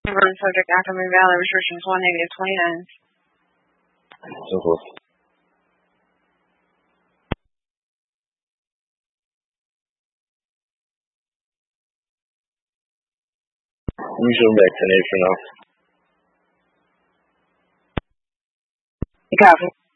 Confirm subject after Moon Valley restrictions 1 negative 29. So forth. Usual vaccination now. Copy.